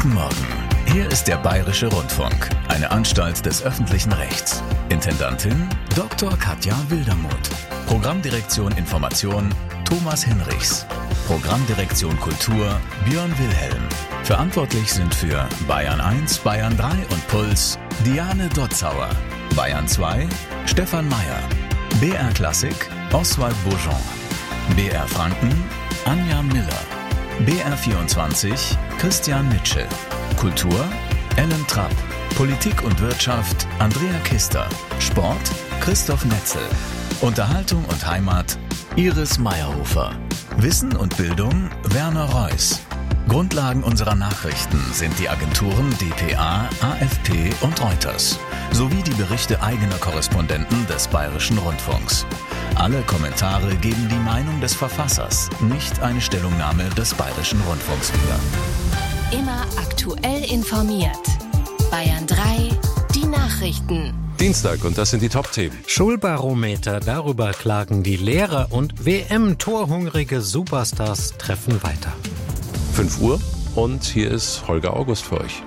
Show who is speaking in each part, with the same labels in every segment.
Speaker 1: Guten Morgen. Hier ist der Bayerische Rundfunk, eine Anstalt des öffentlichen Rechts. Intendantin Dr. Katja Wildermuth. Programmdirektion Information Thomas Hinrichs. Programmdirektion Kultur Björn Wilhelm. Verantwortlich sind für Bayern 1, Bayern 3 und Puls Diane Dotzauer. Bayern 2 Stefan Meyer. BR Klassik Oswald Beaujean. BR Franken Anja Miller. BR 24 Christian Mitschel. Kultur Ellen Trapp. Politik und Wirtschaft Andrea Kister. Sport Christoph Netzel. Unterhaltung und Heimat Iris Meyerhofer. Wissen und Bildung Werner Reuss. Grundlagen unserer Nachrichten sind die Agenturen dpa, AFP und Reuters sowie die Berichte eigener Korrespondenten des Bayerischen Rundfunks. Alle Kommentare geben die Meinung des Verfassers, nicht eine Stellungnahme des Bayerischen Rundfunks wieder.
Speaker 2: Immer aktuell informiert. Bayern 3, die Nachrichten.
Speaker 3: Dienstag und das sind die Top-Themen.
Speaker 4: Schulbarometer, darüber klagen die Lehrer und WM-torhungrige Superstars treffen weiter.
Speaker 3: 5 Uhr und hier ist Holger August für euch.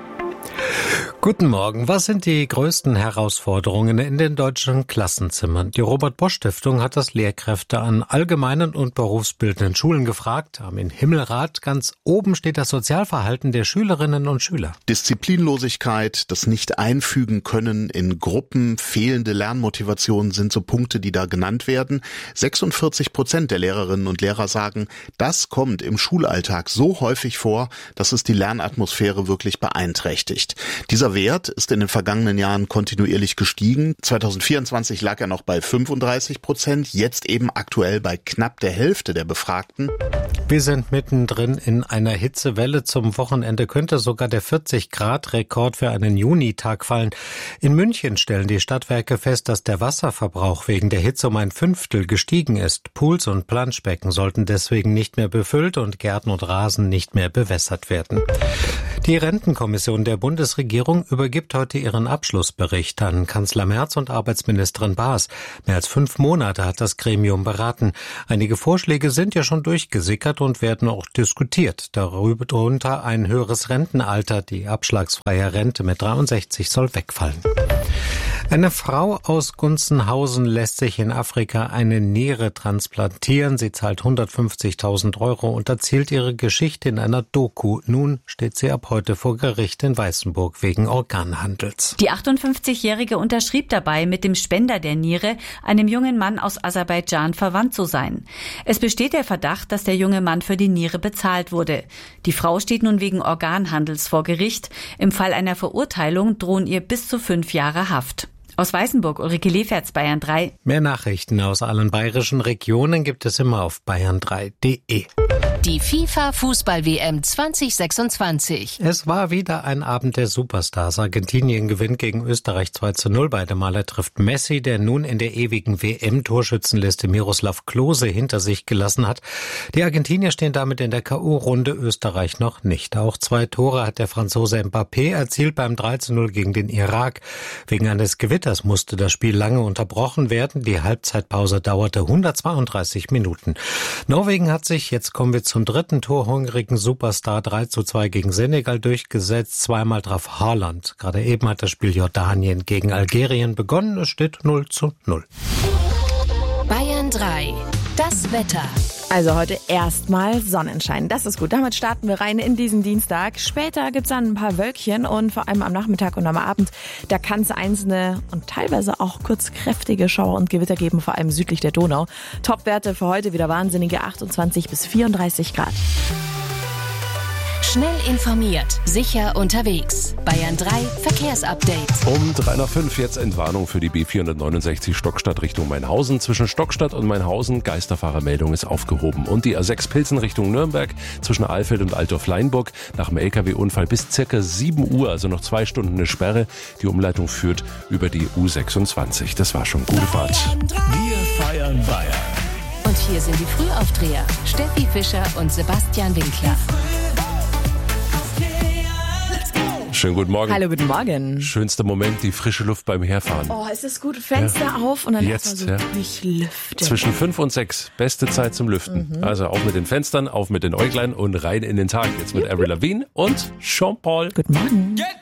Speaker 4: Guten Morgen. Was sind die größten Herausforderungen in den deutschen Klassenzimmern? Die Robert-Bosch-Stiftung hat das Lehrkräfte an allgemeinen und berufsbildenden Schulen gefragt. Armin Himmelrath, ganz oben steht das Sozialverhalten der Schülerinnen und Schüler.
Speaker 5: Disziplinlosigkeit, das Nicht-Einfügen können in Gruppen, fehlende Lernmotivation sind so Punkte, die da genannt werden. 46% der Lehrerinnen und Lehrer sagen, das kommt im Schulalltag so häufig vor, dass es die Lernatmosphäre wirklich beeinträchtigt. Dieser Wert ist in den vergangenen Jahren kontinuierlich gestiegen. 2024 lag er noch bei 35%, jetzt eben aktuell bei knapp der Hälfte der Befragten.
Speaker 4: Wir sind mittendrin in einer Hitzewelle. Zum Wochenende könnte sogar der 40-Grad-Rekord für einen Junitag fallen. In München stellen die Stadtwerke fest, dass der Wasserverbrauch wegen der Hitze um 1/5 gestiegen ist. Pools und Planschbecken sollten deswegen nicht mehr befüllt und Gärten und Rasen nicht mehr bewässert werden. Die Rentenkommission der Bundesregierung übergibt heute ihren Abschlussbericht an Kanzler Merz und Arbeitsministerin Baas. Mehr als 5 Monate hat das Gremium beraten. Einige Vorschläge sind ja schon durchgesickert und werden auch diskutiert. Darunter ein höheres Rentenalter. Die abschlagsfreie Rente mit 63 soll wegfallen. Eine Frau aus Gunzenhausen lässt sich in Afrika eine Niere transplantieren. Sie zahlt 150.000 € und erzählt ihre Geschichte in einer Doku. Nun steht sie ab heute vor Gericht in Weißenburg wegen Organhandels.
Speaker 6: Die 58-Jährige unterschrieb dabei, mit dem Spender der Niere, einem jungen Mann aus Aserbaidschan, verwandt zu sein. Es besteht der Verdacht, dass der junge Mann für die Niere bezahlt wurde. Die Frau steht nun wegen Organhandels vor Gericht. Im Fall einer Verurteilung drohen ihr bis zu 5 Jahre Haft. Aus Weißenburg, Ulrike Leferz, Bayern 3.
Speaker 4: Mehr Nachrichten aus allen bayerischen Regionen gibt es immer auf bayern3.de.
Speaker 2: Die FIFA-Fußball-WM 2026.
Speaker 4: Es war wieder ein Abend der Superstars. Argentinien gewinnt gegen Österreich 2:0. Beide Male trifft Messi, der nun in der ewigen WM-Torschützenliste Miroslav Klose hinter sich gelassen hat. Die Argentinier stehen damit in der K.O.-Runde, Österreich noch nicht. Auch 2 Tore hat der Franzose Mbappé erzielt beim 3:0 gegen den Irak. Wegen eines Gewitters musste das Spiel lange unterbrochen werden. Die Halbzeitpause dauerte 132 Minuten. Norwegen hat sich, jetzt kommen wir zum dritten torhungrigen Superstar, 3:2 gegen Senegal durchgesetzt. Zweimal traf Haaland. Gerade eben hat das Spiel Jordanien gegen Algerien begonnen. Es steht 0:0.
Speaker 2: Bayern 3. Das Wetter.
Speaker 7: Also heute erstmal Sonnenschein. Das ist gut. Damit starten wir rein in diesen Dienstag. Später gibt's dann ein paar Wölkchen und vor allem am Nachmittag und am Abend, da kann es einzelne und teilweise auch kurz kräftige Schauer und Gewitter geben, vor allem südlich der Donau. Topwerte für heute wieder wahnsinnige 28 bis 34 Grad.
Speaker 2: Schnell informiert, sicher unterwegs. Bayern 3 Verkehrsupdate.
Speaker 3: Um 3:05 jetzt Entwarnung für die B469 Stockstadt Richtung Mainhausen. Zwischen Stockstadt und Mainhausen, Geisterfahrermeldung ist aufgehoben. Und die A6 Pilsen Richtung Nürnberg, zwischen Alfeld und Altdorf-Leinburg, nach dem LKW-Unfall bis circa 7 Uhr, also noch 2 Stunden eine Sperre. Die Umleitung führt über die U26. Das war schon gute Fahrt.
Speaker 1: Wir feiern Bayern.
Speaker 2: Und hier sind die Frühaufdreher. Steffi Fischer und Sebastian Winkler.
Speaker 3: Schönen guten Morgen.
Speaker 7: Hallo, guten Morgen.
Speaker 3: Schönster Moment, die frische Luft beim Herfahren.
Speaker 7: Oh, es ist gut. Fenster auf und dann
Speaker 3: jetzt
Speaker 7: so durchlüften.
Speaker 3: Zwischen 5 und 6, beste Zeit zum Lüften. Also auf mit den Fenstern, auf mit den Äuglein und rein in den Tag. Jetzt mit Avril Lavigne und Sean Paul.
Speaker 7: Guten Morgen.